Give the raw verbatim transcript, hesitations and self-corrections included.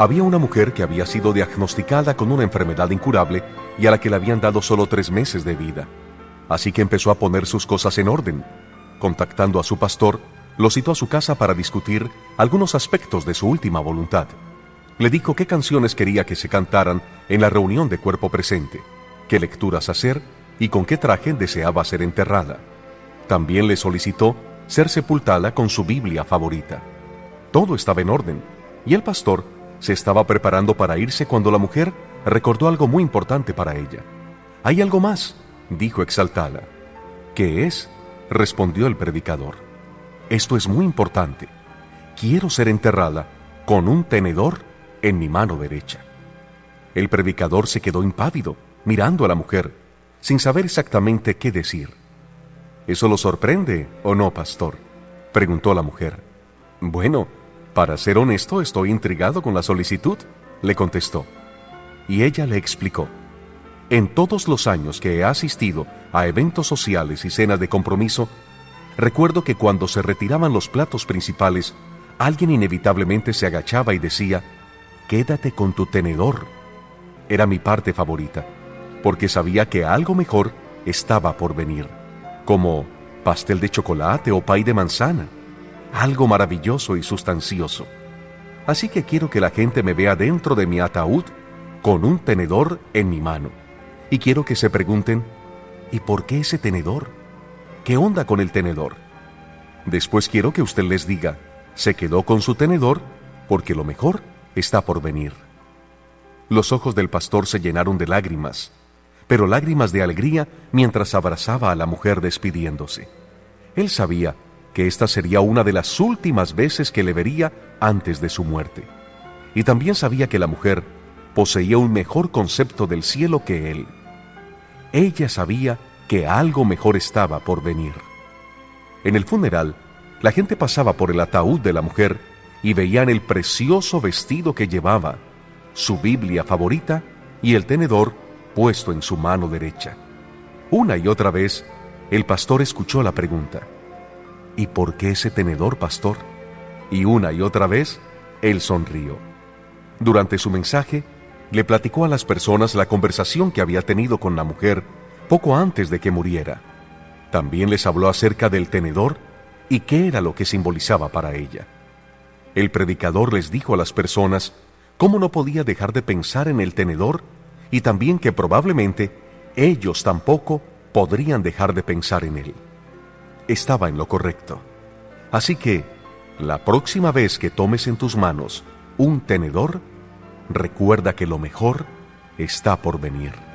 Había una mujer que había sido diagnosticada con una enfermedad incurable y a la que le habían dado solo tres meses de vida. Así que empezó a poner sus cosas en orden. Contactando a su pastor, lo citó a su casa para discutir algunos aspectos de su última voluntad. Le dijo qué canciones quería que se cantaran en la reunión de cuerpo presente, qué lecturas hacer y con qué traje deseaba ser enterrada. También le solicitó ser sepultada con su Biblia favorita. Todo estaba en orden, y el pastor se estaba preparando para irse cuando la mujer recordó algo muy importante para ella. «Hay algo más», dijo exaltada. «¿Qué es?», respondió el predicador. «Esto es muy importante. Quiero ser enterrada con un tenedor en mi mano derecha». El predicador se quedó impávido, mirando a la mujer, sin saber exactamente qué decir. «¿Eso lo sorprende o no, pastor?», preguntó la mujer. «Bueno, para ser honesto, estoy intrigado con la solicitud», le contestó. Y ella le explicó: «En todos los años que he asistido a eventos sociales y cenas de compromiso, recuerdo que cuando se retiraban los platos principales, alguien inevitablemente se agachaba y decía: «Quédate con tu tenedor». Era mi parte favorita, porque sabía que algo mejor estaba por venir, como pastel de chocolate o pay de manzana, algo maravilloso y sustancioso. Así que quiero que la gente me vea dentro de mi ataúd con un tenedor en mi mano. Y quiero que se pregunten: ¿y por qué ese tenedor? ¿Qué onda con el tenedor? Después quiero que usted les diga: se quedó con su tenedor porque lo mejor está por venir». Los ojos del pastor se llenaron de lágrimas, pero lágrimas de alegría mientras abrazaba a la mujer despidiéndose. Él sabía que esta sería una de las últimas veces que le vería antes de su muerte. Y también sabía que la mujer poseía un mejor concepto del cielo que él. Ella sabía que algo mejor estaba por venir. En el funeral, la gente pasaba por el ataúd de la mujer y veían el precioso vestido que llevaba, su Biblia favorita y el tenedor puesto en su mano derecha. Una y otra vez, el pastor escuchó la pregunta: «¿Y por qué ese tenedor, pastor?». Y una y otra vez, él sonrió. Durante su mensaje, le platicó a las personas la conversación que había tenido con la mujer poco antes de que muriera. También les habló acerca del tenedor y qué era lo que simbolizaba para ella. El predicador les dijo a las personas cómo no podía dejar de pensar en el tenedor y también que probablemente ellos tampoco podrían dejar de pensar en él. Estaba en lo correcto. Así que, la próxima vez que tomes en tus manos un tenedor, recuerda que lo mejor está por venir.